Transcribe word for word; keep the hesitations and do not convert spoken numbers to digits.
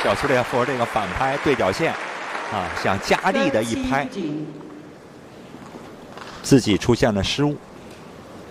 小苏列夫这个反拍对角线，啊，想加力的一拍，自己出现了失误。